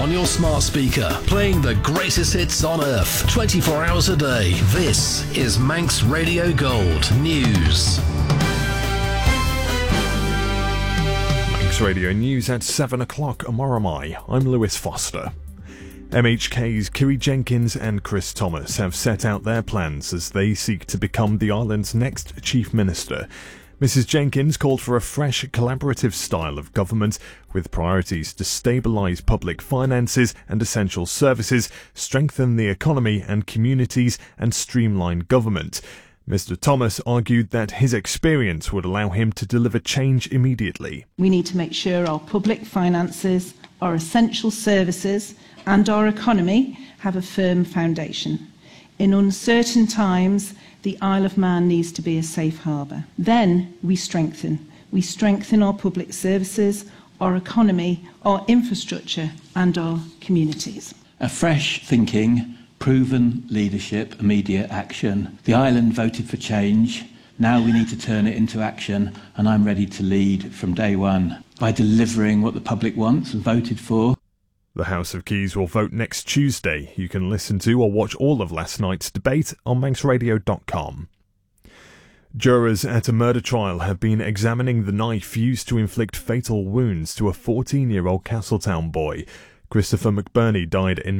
on your smart speaker, playing the greatest hits on earth, 24 hours a day. This is Manx Radio Gold News. Manx Radio News at 7 o'clock Amoramai. I'm Lewis Foster. MHK's Kiri Jenkins and Chris Thomas have set out their plans as they seek to become the island's next Chief Minister. Mrs Jenkins called for a fresh, collaborative style of government with priorities to stabilise public finances and essential services, strengthen the economy and communities, and streamline government. Mr Thomas argued that his experience would allow him to deliver change immediately. We need to make sure our public finances, our essential services and our economy have a firm foundation. In uncertain times, the Isle of Man needs to be a safe harbour. Then we strengthen. We strengthen our public services, our economy, our infrastructure and our communities. A fresh thinking, proven leadership, immediate action. The island voted for change. Now we need to turn it into action, and I'm ready to lead from day one by delivering what the public wants and voted for. The House of Keys will vote next Tuesday. You can listen to or watch all of last night's debate on manxradio.com. Jurors at a murder trial have been examining the knife used to inflict fatal wounds to a 14-year-old Castletown boy. Christopher McBurney died in